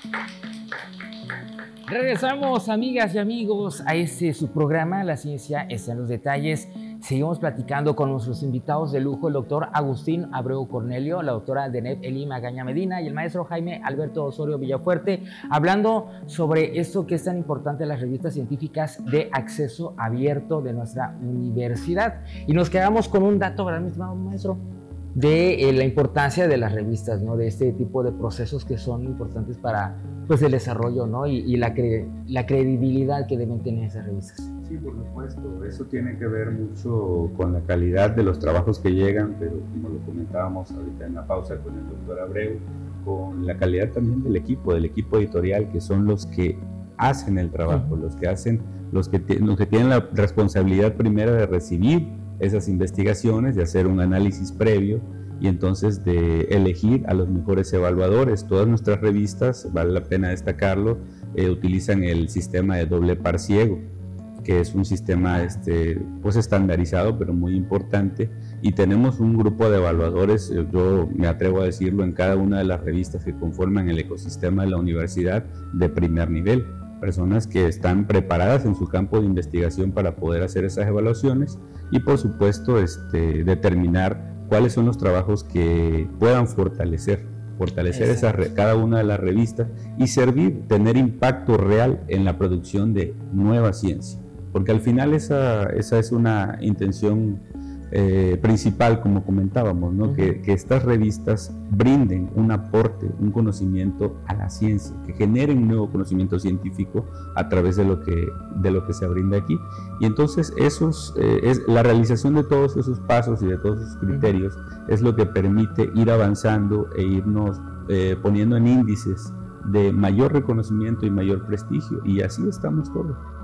Regresamos, amigas y amigos, a su programa, La Ciencia está en los detalles. Seguimos platicando con nuestros invitados de lujo, el doctor Agustín Abreu Cornelio, la doctora Deneb Eli Magaña Medina y el maestro Jaime Alberto Osorio Villafuerte, hablando sobre esto que es tan importante, las revistas científicas de acceso abierto de nuestra universidad. Y nos quedamos con un dato, ¿verdad, mi estimado maestro? De la importancia de las revistas, ¿no? De este tipo de procesos que son importantes para, pues, el desarrollo, ¿no? Y la credibilidad que deben tener esas revistas. Sí, por supuesto, eso tiene que ver mucho con la calidad de los trabajos que llegan, pero como lo comentábamos ahorita en la pausa con el doctor Abreu, con la calidad también del equipo editorial, que son los que hacen el trabajo, los que tienen la responsabilidad primera de recibir esas investigaciones, de hacer un análisis previo y entonces de elegir a los mejores evaluadores. Todas nuestras revistas, vale la pena destacarlo, utilizan el sistema de doble par ciego, que es un sistema pues estandarizado pero muy importante, y tenemos un grupo de evaluadores, yo me atrevo a decirlo, en cada una de las revistas que conforman el ecosistema de la universidad, de primer nivel, personas que están preparadas en su campo de investigación para poder hacer esas evaluaciones y por supuesto determinar cuáles son los trabajos que puedan fortalecer cada una de las revistas y tener impacto real en la producción de nueva ciencia, porque al final esa es una intención principal, como comentábamos, ¿no? Que estas revistas brinden un aporte, un conocimiento a la ciencia, que generen un nuevo conocimiento científico a través de lo que se brinda aquí. Y entonces la realización de todos esos pasos y de todos esos criterios es lo que permite ir avanzando e irnos poniendo en índices de mayor reconocimiento y mayor prestigio, y así estamos todos.